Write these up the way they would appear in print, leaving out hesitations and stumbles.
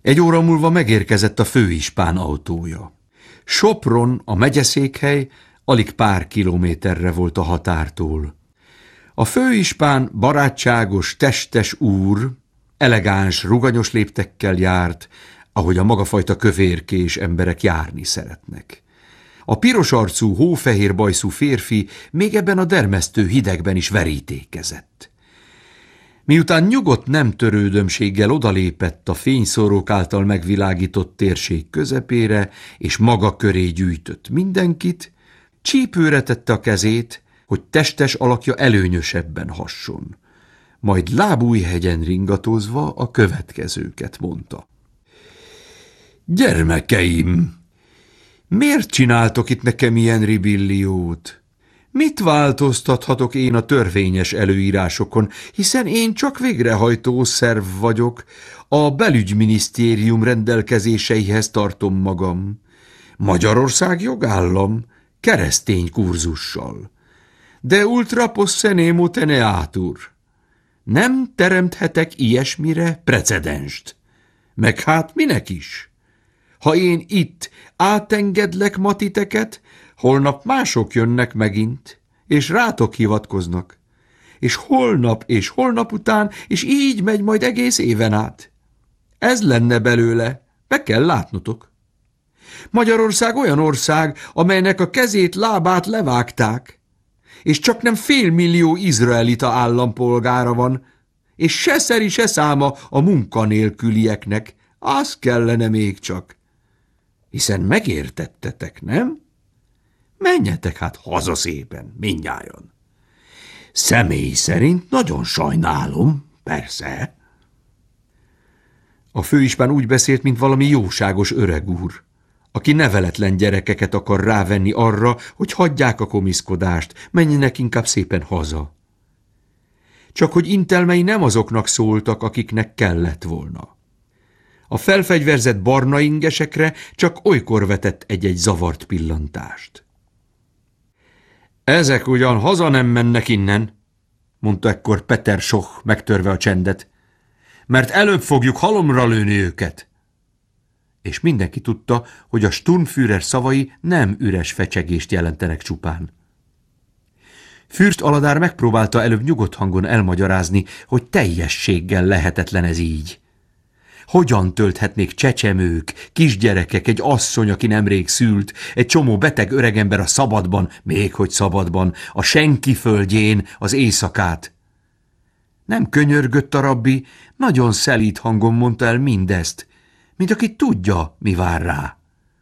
Egy óra múlva megérkezett a főispán autója. Sopron, a megyeszékhely, alig pár kilométerre volt a határtól. A főispán barátságos, testes úr, elegáns, ruganyos léptekkel járt, ahogy a magafajta kövérkés emberek járni szeretnek. A piros arcú, hófehér bajszú férfi még ebben a dermesztő hidegben is verítékezett. Miután nyugodt nem törődömséggel odalépett a fényszórók által megvilágított térség közepére, és maga köré gyűjtött mindenkit, csípőre tette a kezét, hogy testes alakja előnyösebben hasson. Majd Lábújhegyen ringatózva a következőket mondta. Gyermekeim, miért csináltok itt nekem ilyen ribilliót? Mit változtathatok én a törvényes előírásokon, hiszen én csak végrehajtó szerv vagyok, a belügyminisztérium rendelkezéseihez tartom magam. Magyarország jogállam, keresztény kurzussal. De ultra possenemo teneatur. Nem teremthetek ilyesmire precedenst. Meg hát minek is? Ha én itt átengedlek matiteket, holnap mások jönnek megint, és rátok hivatkoznak. És holnap után, és így megy majd egész éven át. Ez lenne belőle, be kell látnotok. Magyarország olyan ország, amelynek a kezét, lábát levágták, és csak nem 500 000 izraelita állampolgára van, és se szeri, se száma a munkanélkülieknek, az kellene még csak. Hiszen megértettetek, nem? Menjetek hát haza szépen, mindnyájan. Személy szerint nagyon sajnálom, persze. A főispán úgy beszélt, mint valami jóságos öreg úr, aki neveletlen gyerekeket akar rávenni arra, hogy hagyják a komiszkodást, menjenek inkább szépen haza. Csak hogy intelmei nem azoknak szóltak, akiknek kellett volna. A felfegyverzett barna ingesekre csak olykor vetett egy-egy zavart pillantást. Ezek ugyan haza nem mennek innen, mondta ekkor Peter Schoch, megtörve a csendet, mert előbb fogjuk halomra lőni őket. És mindenki tudta, hogy a Sturmführer szavai nem üres fecsegést jelentenek csupán. Fürst Aladár megpróbálta előbb nyugodt hangon elmagyarázni, hogy teljességgel lehetetlen ez így. Hogyan tölthetnék csecsemők, kisgyerekek, egy asszony, aki nemrég szült, egy csomó beteg öregember a szabadban, méghogy szabadban, a senki földjén az éjszakát? Nem könyörgött a rabbi, nagyon szelíd hangon mondta el mindezt, mint aki tudja, mi vár rá.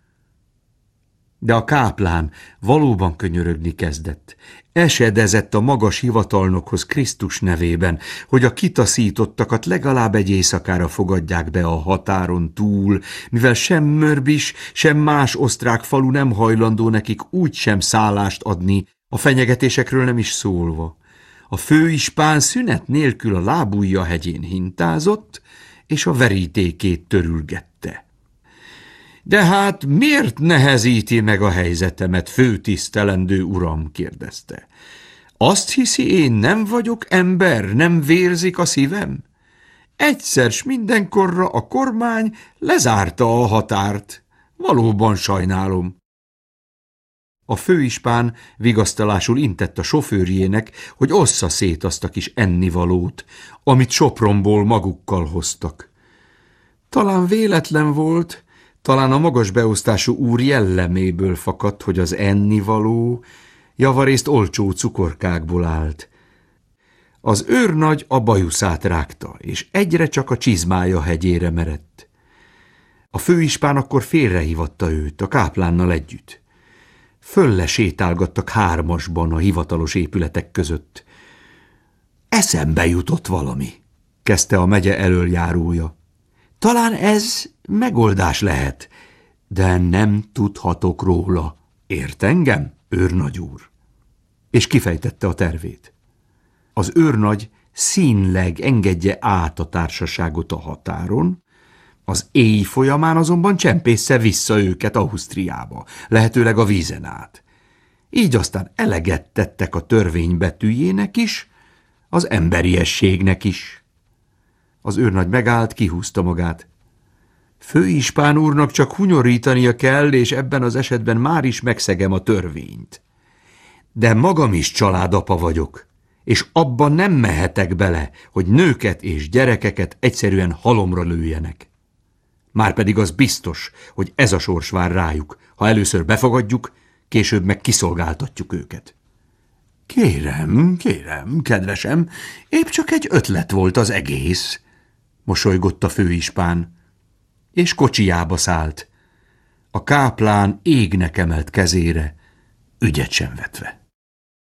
De a káplán valóban könyörögni kezdett. Esedezett a magas hivatalnokhoz Krisztus nevében, hogy a kitaszítottakat legalább egy éjszakára fogadják be a határon túl, mivel sem Mörbis, sem más osztrák falu nem hajlandó nekik úgy sem szállást adni, a fenyegetésekről nem is szólva. A főispán szünet nélkül a Lábújhegyén hintázott, és a verítékét törülgette. De hát miért nehezíti meg a helyzetemet, főtisztelendő uram? Kérdezte. Azt hiszi, én nem vagyok ember, nem vérzik a szívem? Egyszer s mindenkorra a kormány lezárta a határt. Valóban sajnálom. A főispán vigasztalásul intett a sofőrjének, hogy ossza szét azt a kis ennivalót, amit Sopronból magukkal hoztak. Talán véletlen volt, talán a magas beosztású úr jelleméből fakadt, hogy az ennivaló javarészt olcsó cukorkákból állt. Az őrnagy a bajuszát rágta, és egyre csak a csizmája hegyére merett. A főispán akkor félrehívatta őt, a káplánnal együtt. Fölle sétálgattak hármasban a hivatalos épületek között. Eszembe jutott valami, kezdte a megye elöljárója. Talán ez megoldás lehet, de nem tudhatok róla. Ért engem, őrnagy úr? És kifejtette a tervét. Az őrnagy színleg engedje át a társaságot a határon, az éj folyamán azonban csempészze vissza őket Ausztriába, lehetőleg a vízen át. Így aztán eleget tettek a törvény betűjének is, az emberiességnek is. Az őrnagy megállt, kihúzta magát. Főispán úrnak csak hunyorítania kell, és ebben az esetben már is megszegem a törvényt. De magam is családapa vagyok, és abban nem mehetek bele, hogy nőket és gyerekeket egyszerűen halomra lőjenek. Márpedig az biztos, hogy ez a sors vár rájuk, ha először befogadjuk, később meg kiszolgáltatjuk őket. Kérem, kedvesem, épp csak egy ötlet volt az egész, mosolygott a főispán, és kocsijába szállt, a káplán égnek emelt kezére, ügyet sem vetve.